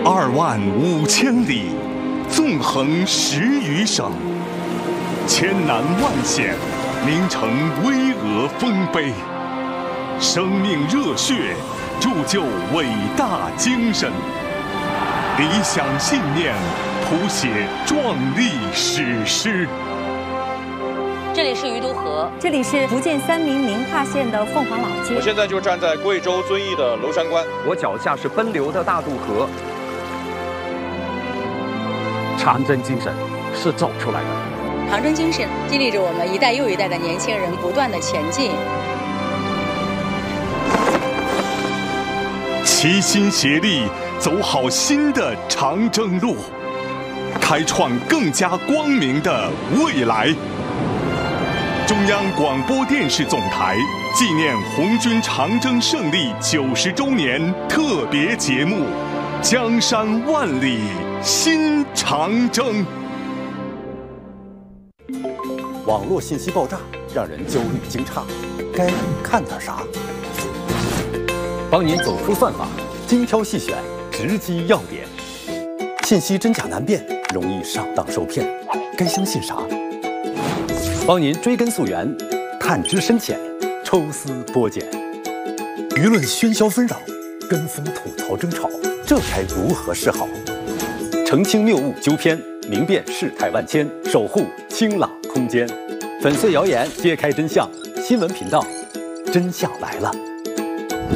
25000里，纵横10余省，千难万险，凝成巍峨丰碑。生命热血，铸就伟大精神。理想信念，谱写壮丽史诗。 这里是余都河， 这里是福建三明宁化县的凤凰老街。 我现在就站在贵州遵义的娄山关， 我脚下是奔流的大渡河。长征精神是走出来的， 长征精神激励着我们一代又一代的年轻人不断的前进。 齐心协力，走好新的长征路，开创更加光明的未来。中央广播电视总台纪念红军长征胜利90周年特别节目《江山万里新长征》。 网络信息爆炸，让人焦虑惊诧，该看点啥？帮您走出算法，精挑细选，直击要点。信息真假难辨，容易上当受骗，该相信啥？帮您追根溯源，探知深浅，抽丝剥茧。舆论喧嚣纷扰，跟风吐槽争吵，这该如何是好？澄清谬误纠偏，明辨事态万千，守护清朗空间。粉碎谣言，揭开真相。新闻频道，真相来了。